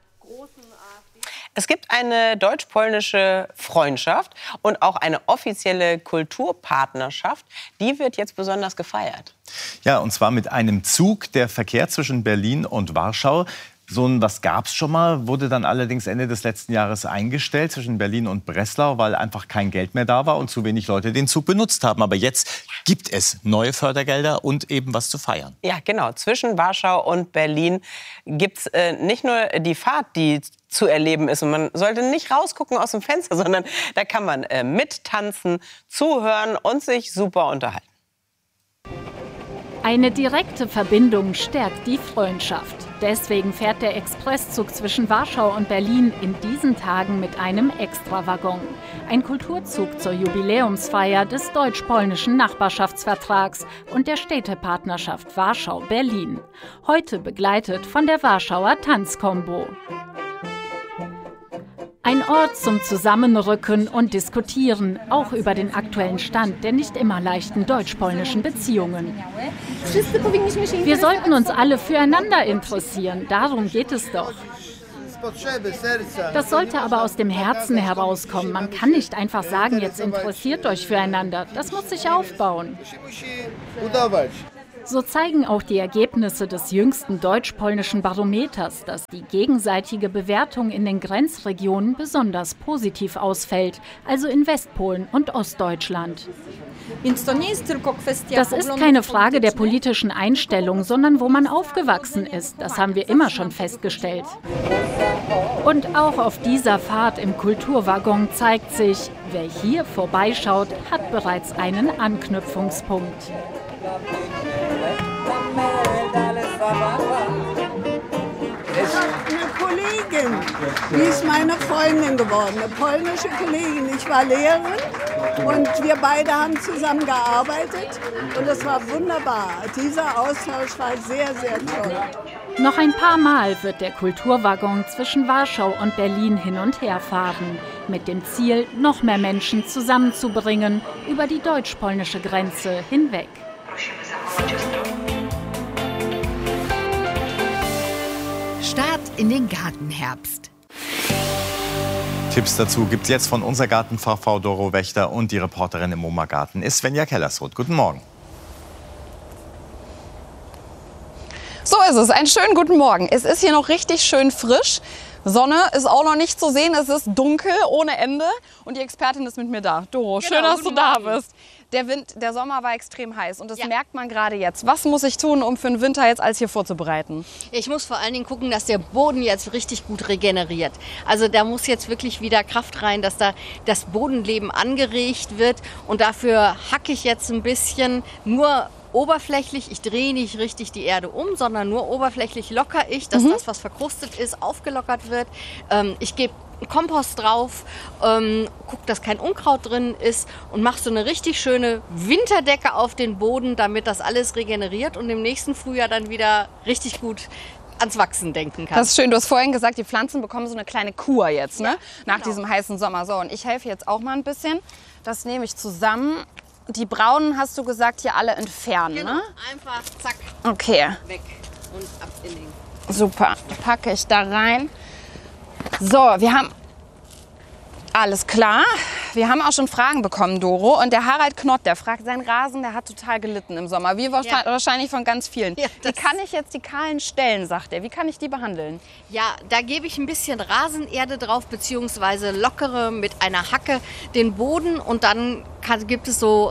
Es gibt eine deutsch-polnische Freundschaft und auch eine offizielle Kulturpartnerschaft. Die wird jetzt besonders gefeiert. Ja, und zwar mit einem Zug. Der Verkehr zwischen Berlin und Warschau, was gab es schon mal, wurde dann allerdings Ende des letzten Jahres eingestellt zwischen Berlin und Breslau, weil einfach kein Geld mehr da war und zu wenig Leute den Zug benutzt haben. Aber jetzt gibt es neue Fördergelder und eben was zu feiern. Ja, genau. Zwischen Warschau und Berlin gibt es nicht nur die Fahrt, die zu erleben ist. Und man sollte nicht rausgucken aus dem Fenster, sondern da kann man mittanzen, zuhören und sich super unterhalten. Eine direkte Verbindung stärkt die Freundschaft. Deswegen fährt der Expresszug zwischen Warschau und Berlin in diesen Tagen mit einem Extrawaggon. Ein Kulturzug zur Jubiläumsfeier des deutsch-polnischen Nachbarschaftsvertrags und der Städtepartnerschaft Warschau-Berlin. Heute begleitet von der Warschauer Tanzkombo. Ein Ort zum Zusammenrücken und Diskutieren, auch über den aktuellen Stand der nicht immer leichten deutsch-polnischen Beziehungen. Wir sollten uns alle füreinander interessieren, darum geht es doch. Das sollte aber aus dem Herzen herauskommen. Man kann nicht einfach sagen, jetzt interessiert euch füreinander. Das muss sich aufbauen. So zeigen auch die Ergebnisse des jüngsten deutsch-polnischen Barometers, dass die gegenseitige Bewertung in den Grenzregionen besonders positiv ausfällt, also in Westpolen und Ostdeutschland. Das ist keine Frage der politischen Einstellung, sondern wo man aufgewachsen ist. Das haben wir immer schon festgestellt. Und auch auf dieser Fahrt im Kulturwaggon zeigt sich, wer hier vorbeischaut, hat bereits einen Anknüpfungspunkt. Eine Kollegin, die ist meine Freundin geworden, eine polnische Kollegin. Ich war Lehrerin und wir beide haben zusammen gearbeitet und es war wunderbar. Dieser Austausch war sehr, sehr toll. Noch ein paar Mal wird der Kulturwaggon zwischen Warschau und Berlin hin und her fahren, mit dem Ziel, noch mehr Menschen zusammenzubringen über die deutsch-polnische Grenze hinweg. Start in den Gartenherbst. Tipps dazu gibt's jetzt von unserer Gartenfachfrau Doro Wächter und die Reporterin im MoMA Garten ist Svenja Kellersroth. Guten Morgen. So ist es. Einen schönen guten Morgen. Es ist hier noch richtig schön frisch. Sonne ist auch noch nicht zu sehen. Es ist dunkel ohne Ende. Und die Expertin ist mit mir da. Doro, schön, dass du da bist. Der Sommer war extrem heiß und das merkt man gerade jetzt. Was muss ich tun, um für den Winter jetzt alles hier vorzubereiten? Ich muss vor allen Dingen gucken, dass der Boden jetzt richtig gut regeneriert. Also da muss jetzt wirklich wieder Kraft rein, dass da das Bodenleben angeregt wird. Und dafür hacke ich jetzt ein bisschen nur oberflächlich. Ich drehe nicht richtig die Erde um, sondern nur oberflächlich locker ich, dass das, was verkrustet ist, aufgelockert wird. Ich gebe Kompost drauf, guck, dass kein Unkraut drin ist und mach so eine richtig schöne Winterdecke auf den Boden, damit das alles regeneriert und im nächsten Frühjahr dann wieder richtig gut ans Wachsen denken kann. Das ist schön. Du hast vorhin gesagt, die Pflanzen bekommen so eine kleine Kur jetzt, ne? Nach diesem heißen Sommer. So, und ich helfe jetzt auch mal ein bisschen. Das nehme ich zusammen. Die braunen, hast du gesagt, hier alle entfernen, genau, ne? Einfach zack, okay, weg und ab in den. Super, packe ich da rein. So, wir haben alles klar. Wir haben auch schon Fragen bekommen, Doro. Und der Harald Knott, der fragt, sein Rasen, der hat total gelitten im Sommer. Wie wahrscheinlich von ganz vielen. Ja, wie kann ich jetzt die kahlen Stellen, sagt er, wie kann ich die behandeln? Ja, da gebe ich ein bisschen Rasenerde drauf, beziehungsweise lockere mit einer Hacke den Boden. Und dann gibt es so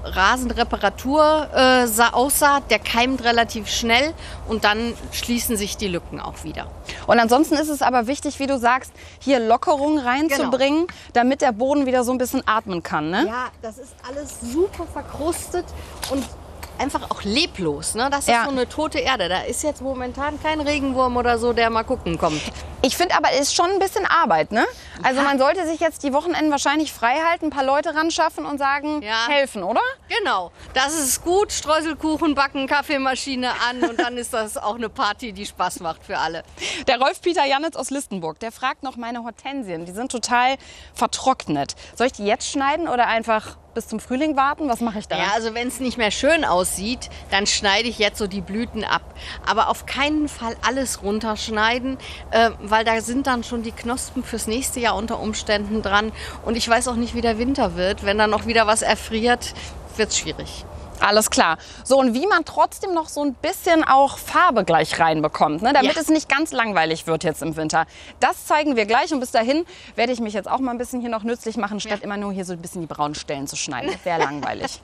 Rasenreparatur-Aussaat, der keimt relativ schnell. Und dann schließen sich die Lücken auch wieder. Und ansonsten ist es aber wichtig, wie du sagst, hier Lockerung reinzubringen, damit der Boden wieder so ein bisschen atmen kann, ne? Ja, das ist alles super verkrustet und einfach auch leblos, ne? Das ist so eine tote Erde. Da ist jetzt momentan kein Regenwurm oder so, der mal gucken kommt. Ich finde aber, es ist schon ein bisschen Arbeit, ne? Also man sollte sich jetzt die Wochenenden wahrscheinlich frei halten, ein paar Leute ran schaffen und sagen, helfen, oder? Genau, das ist gut. Streuselkuchen backen, Kaffeemaschine an und dann ist das auch eine Party, die Spaß macht für alle. Der Rolf-Peter Janitz aus Listenburg, der fragt noch meine Hortensien. Die sind total vertrocknet. Soll ich die jetzt schneiden oder einfach bis zum Frühling warten? Was mache ich da? Ja, also wenn es nicht mehr schön aussieht, dann schneide ich jetzt so die Blüten ab. Aber auf keinen Fall alles runterschneiden, weil da sind dann schon die Knospen fürs nächste Jahr unter Umständen dran. Und ich weiß auch nicht, wie der Winter wird. Wenn dann noch wieder was erfriert, wird es schwierig. Alles klar. So, und wie man trotzdem noch so ein bisschen auch Farbe gleich reinbekommt, ne? Damit es nicht ganz langweilig wird jetzt im Winter. Das zeigen wir gleich und bis dahin werde ich mich jetzt auch mal ein bisschen hier noch nützlich machen, statt immer nur hier so ein bisschen die braunen Stellen zu schneiden. Das wäre langweilig.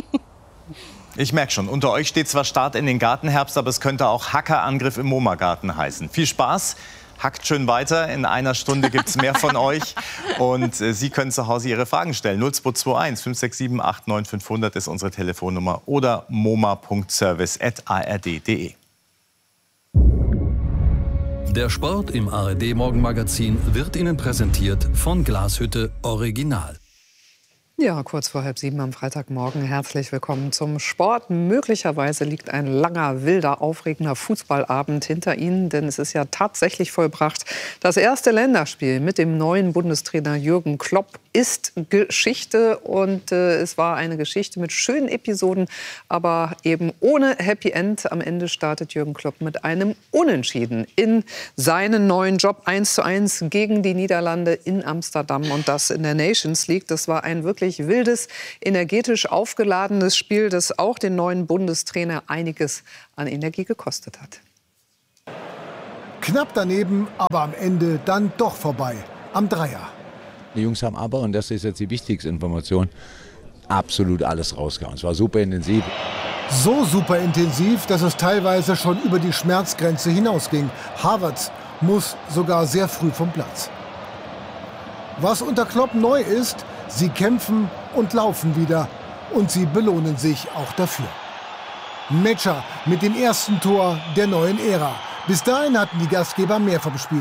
Ich merke schon, unter euch steht zwar Start in den Gartenherbst, aber es könnte auch Hackerangriff im MoMA Garten heißen. Viel Spaß! hackt schön weiter. In einer Stunde gibt es mehr von euch. Und Sie können zu Hause Ihre Fragen stellen. 0221 567 89 500 ist unsere Telefonnummer oder moma.service@ard.de. Der Sport im ARD-Morgenmagazin wird Ihnen präsentiert von Glashütte Original. Ja, kurz vor 6:30 am Freitagmorgen. Herzlich willkommen zum Sport. Möglicherweise liegt ein langer, wilder, aufregender Fußballabend hinter Ihnen, denn es ist ja tatsächlich vollbracht. Das erste Länderspiel mit dem neuen Bundestrainer Jürgen Klopp ist Geschichte und es war eine Geschichte mit schönen Episoden, aber eben ohne Happy End. Am Ende startet Jürgen Klopp mit einem Unentschieden in seinen neuen Job 1:1 gegen die Niederlande in Amsterdam und das in der Nations League. Das war ein wirklich wildes, energetisch aufgeladenes Spiel, das auch den neuen Bundestrainer einiges an Energie gekostet hat. Knapp daneben, aber am Ende dann doch vorbei. Am Dreier. Die Jungs haben aber, und das ist jetzt die wichtigste Information, absolut alles rausgehauen. Es war super intensiv. So super intensiv, dass es teilweise schon über die Schmerzgrenze hinausging. Havertz muss sogar sehr früh vom Platz. Was unter Klopp neu ist, sie kämpfen und laufen wieder. Und sie belohnen sich auch dafür. Metscher mit dem ersten Tor der neuen Ära. Bis dahin hatten die Gastgeber mehr vom Spiel.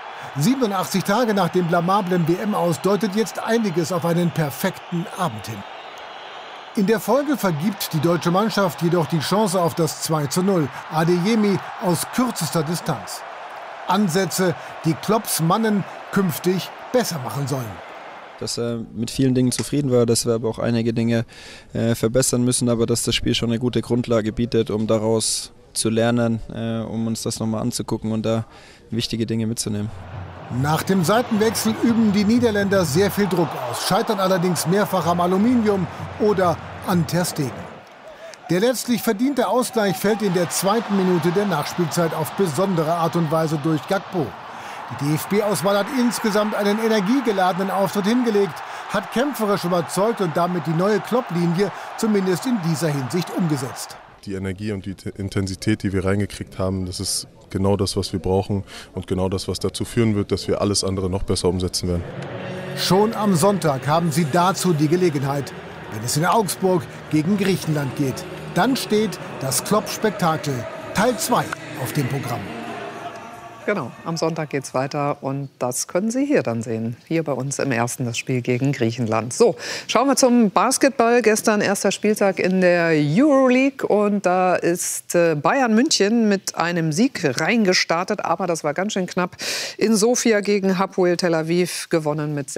87 Tage nach dem blamablen WM-Aus deutet jetzt einiges auf einen perfekten Abend hin. In der Folge vergibt die deutsche Mannschaft jedoch die Chance auf das 2:0. Adeyemi aus kürzester Distanz. Ansätze, die Klopps Mannen künftig besser machen sollen. Dass er mit vielen Dingen zufrieden war, dass wir aber auch einige Dinge verbessern müssen, aber dass das Spiel schon eine gute Grundlage bietet, um daraus zu lernen, um uns das nochmal anzugucken und da wichtige Dinge mitzunehmen. Nach dem Seitenwechsel üben die Niederländer sehr viel Druck aus, scheitern allerdings mehrfach am Aluminium oder an Ter Stegen. Der letztlich verdiente Ausgleich fällt in der 2. Minute der Nachspielzeit auf besondere Art und Weise durch Gakpo. Die DFB-Auswahl hat insgesamt einen energiegeladenen Auftritt hingelegt, hat kämpferisch überzeugt und damit die neue Klopp-Linie zumindest in dieser Hinsicht umgesetzt. Die Energie und die Intensität, die wir reingekriegt haben, das ist genau das, was wir brauchen und genau das, was dazu führen wird, dass wir alles andere noch besser umsetzen werden. Schon am Sonntag haben sie dazu die Gelegenheit, wenn es in Augsburg gegen Griechenland geht. Dann steht das Klopp-Spektakel Teil 2 auf dem Programm. Genau, am Sonntag geht's weiter und das können Sie hier dann sehen. Hier bei uns im Ersten das Spiel gegen Griechenland. So, schauen wir zum Basketball. Gestern erster Spieltag in der Euroleague und da ist Bayern München mit einem Sieg reingestartet, aber das war ganz schön knapp. In Sofia gegen Hapoel Tel Aviv gewonnen mit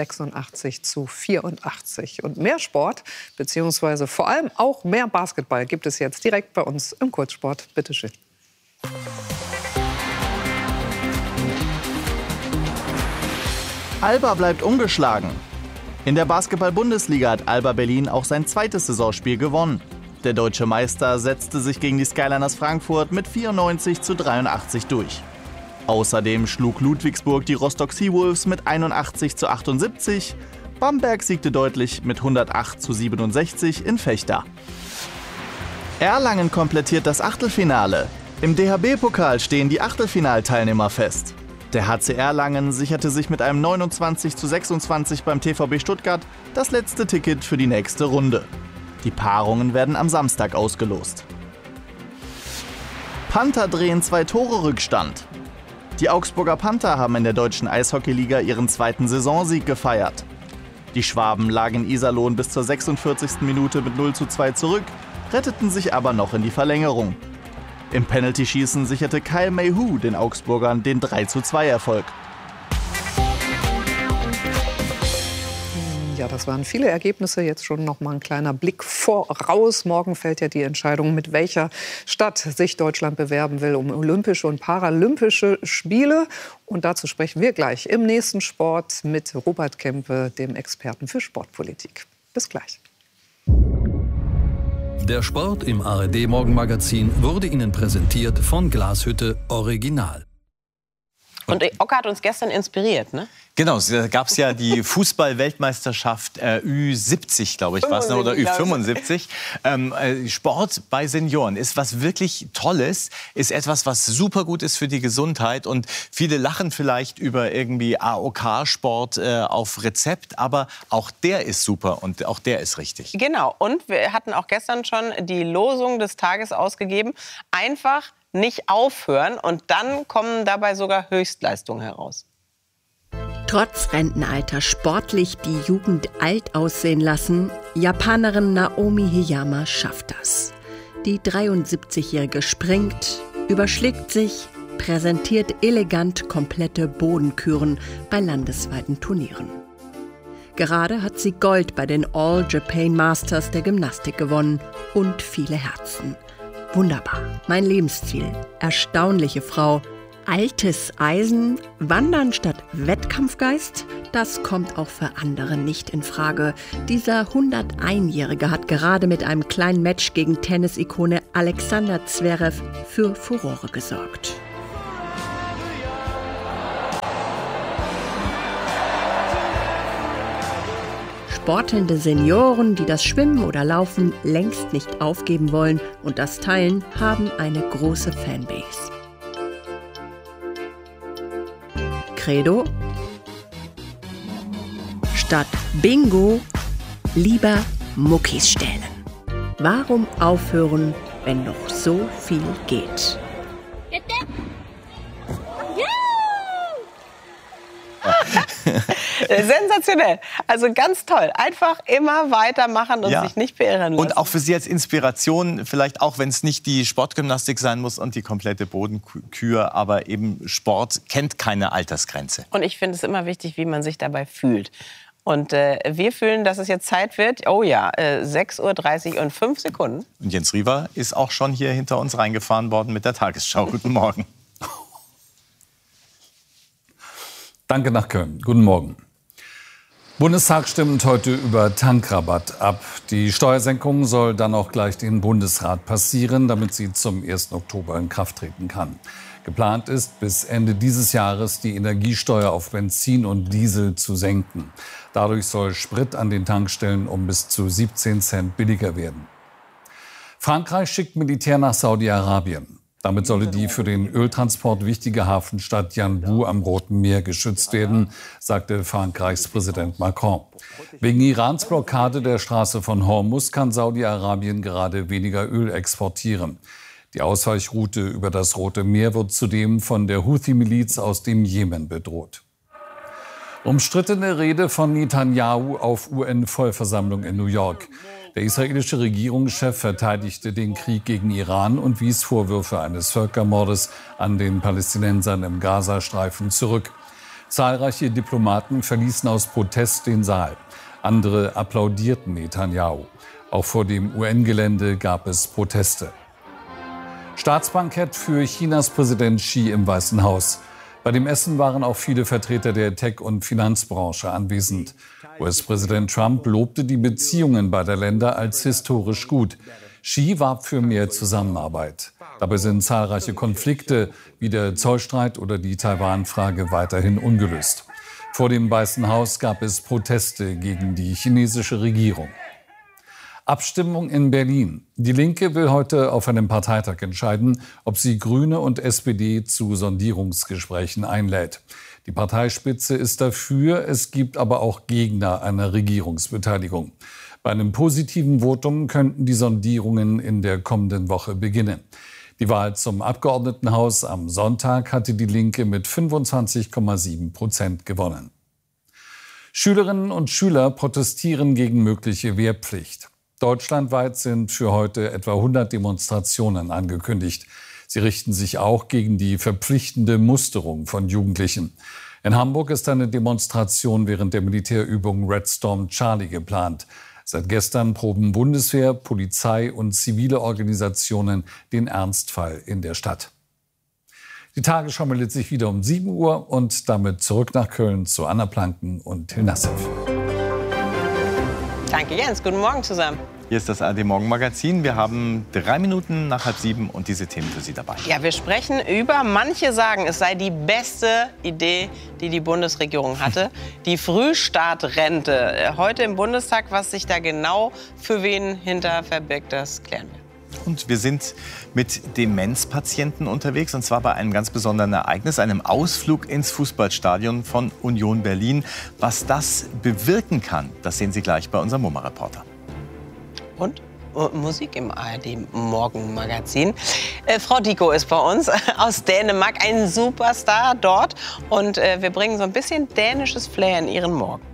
86:84. Und mehr Sport, beziehungsweise vor allem auch mehr Basketball gibt es jetzt direkt bei uns im Kurzsport. Bitte schön. Alba bleibt ungeschlagen. In der Basketball-Bundesliga hat Alba Berlin auch sein zweites Saisonspiel gewonnen. Der deutsche Meister setzte sich gegen die Skyliners Frankfurt mit 94:83 durch. Außerdem schlug Ludwigsburg die Rostock Seawolves mit 81:78. Bamberg siegte deutlich mit 108:67 in Vechta. Erlangen komplettiert das Achtelfinale. Im DHB-Pokal stehen die Achtelfinalteilnehmer fest. Der HC Erlangen sicherte sich mit einem 29:26 beim TVB Stuttgart das letzte Ticket für die nächste Runde. Die Paarungen werden am Samstag ausgelost. Panther drehen 2 Tore Rückstand. Die Augsburger Panther haben in der deutschen Eishockeyliga ihren zweiten Saisonsieg gefeiert. Die Schwaben lagen in Iserlohn bis zur 46. Minute mit 0:2 zurück, retteten sich aber noch in die Verlängerung. Im Penaltyschießen sicherte Kyle Mayhew den Augsburgern den 3:2-Erfolg. Ja, das waren viele Ergebnisse. Jetzt schon noch mal ein kleiner Blick voraus. Morgen fällt ja die Entscheidung, mit welcher Stadt sich Deutschland bewerben will um Olympische und Paralympische Spiele. Und dazu sprechen wir gleich im nächsten Sport mit Robert Kempe, dem Experten für Sportpolitik. Bis gleich. Der Sport im ARD-Morgenmagazin wurde Ihnen präsentiert von Glashütte Original. Und Ocker hat uns gestern inspiriert, ne? Genau, da gab es ja die Fußball-Weltmeisterschaft Ü70, glaube ich, war es, oder Ü75. Sport bei Senioren ist was wirklich Tolles, ist etwas, was super gut ist für die Gesundheit. Und viele lachen vielleicht über irgendwie AOK-Sport auf Rezept, aber auch der ist super und auch der ist richtig. Genau, und wir hatten auch gestern schon die Losung des Tages ausgegeben. Einfach nicht aufhören und dann kommen dabei sogar Höchstleistungen heraus. Trotz Rentenalter sportlich die Jugend alt aussehen lassen, Japanerin Naomi Hiyama schafft das. Die 73-Jährige springt, überschlägt sich, präsentiert elegant komplette Bodenküren bei landesweiten Turnieren. Gerade hat sie Gold bei den All Japan Masters der Gymnastik gewonnen und viele Herzen. Wunderbar, mein Lebensziel. Erstaunliche Frau. Altes Eisen, Wandern statt Wettkampfgeist, das kommt auch für andere nicht in Frage. Dieser 101-Jährige hat gerade mit einem kleinen Match gegen Tennisikone Alexander Zverev für Furore gesorgt. Sportelnde Senioren, die das Schwimmen oder Laufen längst nicht aufgeben wollen und das teilen, haben eine große Fanbase. Credo: Statt Bingo lieber Muckis stellen. Warum aufhören, wenn noch so viel geht? Sensationell. Also ganz toll. Einfach immer weitermachen und sich nicht beirren lassen. Und auch für Sie als Inspiration, vielleicht auch, wenn es nicht die Sportgymnastik sein muss und die komplette Bodenkür, aber eben Sport kennt keine Altersgrenze. Und ich finde es immer wichtig, wie man sich dabei fühlt. Und wir fühlen, dass es jetzt Zeit wird. Oh ja, 6:30 Uhr und 5 Sekunden. Und Jens Riewer ist auch schon hier hinter uns reingefahren worden mit der Tagesschau. Guten Morgen. Danke nach Köln. Guten Morgen. Bundestag stimmt heute über Tankrabatt ab. Die Steuersenkung soll dann auch gleich den Bundesrat passieren, damit sie zum 1. Oktober in Kraft treten kann. Geplant ist, bis Ende dieses Jahres die Energiesteuer auf Benzin und Diesel zu senken. Dadurch soll Sprit an den Tankstellen um bis zu 17 Cent billiger werden. Frankreich schickt Militär nach Saudi-Arabien. Damit solle die für den Öltransport wichtige Hafenstadt Yanbu am Roten Meer geschützt werden, sagte Frankreichs Präsident Macron. Wegen Irans Blockade der Straße von Hormuz kann Saudi-Arabien gerade weniger Öl exportieren. Die Ausweichroute über das Rote Meer wird zudem von der Houthi-Miliz aus dem Jemen bedroht. Umstrittene Rede von Netanyahu auf UN-Vollversammlung in New York. Der israelische Regierungschef verteidigte den Krieg gegen Iran und wies Vorwürfe eines Völkermordes an den Palästinensern im Gazastreifen zurück. Zahlreiche Diplomaten verließen aus Protest den Saal. Andere applaudierten Netanyahu. Auch vor dem UN-Gelände gab es Proteste. Staatsbankett für Chinas Präsident Xi im Weißen Haus. Bei dem Essen waren auch viele Vertreter der Tech- und Finanzbranche anwesend. US-Präsident Trump lobte die Beziehungen beider Länder als historisch gut. Xi warb für mehr Zusammenarbeit. Dabei sind zahlreiche Konflikte wie der Zollstreit oder die Taiwan-Frage weiterhin ungelöst. Vor dem Weißen Haus gab es Proteste gegen die chinesische Regierung. Abstimmung in Berlin. Die Linke will heute auf einem Parteitag entscheiden, ob sie Grüne und SPD zu Sondierungsgesprächen einlädt. Die Parteispitze ist dafür, es gibt aber auch Gegner einer Regierungsbeteiligung. Bei einem positiven Votum könnten die Sondierungen in der kommenden Woche beginnen. Die Wahl zum Abgeordnetenhaus am Sonntag hatte die Linke mit 25,7% gewonnen. Schülerinnen und Schüler protestieren gegen mögliche Wehrpflicht. Deutschlandweit sind für heute etwa 100 Demonstrationen angekündigt. Sie richten sich auch gegen die verpflichtende Musterung von Jugendlichen. In Hamburg ist eine Demonstration während der Militärübung Red Storm Charlie geplant. Seit gestern proben Bundeswehr, Polizei und zivile Organisationen den Ernstfall in der Stadt. Die Tagesschau meldet sich wieder um 7 Uhr und damit zurück nach Köln zu Anna Planken und Till Nassif. Danke, Jens. Guten Morgen zusammen. Hier ist das ARD Morgenmagazin. Wir haben 3 Minuten nach 6:30 und diese Themen für Sie dabei. Ja, wir sprechen über, manche sagen, es sei die beste Idee, die die Bundesregierung hatte, die Frühstartrente. Heute im Bundestag, was sich da genau für wen hinter verbirgt, das klären wir. Und wir sind mit Demenzpatienten unterwegs, und zwar bei einem ganz besonderen Ereignis, einem Ausflug ins Fußballstadion von Union Berlin. Was das bewirken kann, das sehen Sie gleich bei unserem MoMA-Reporter. Und Musik im ARD-Morgenmagazin. Frau Dicko ist bei uns aus Dänemark, ein Superstar dort. Und wir bringen so ein bisschen dänisches Flair in Ihren Morgen.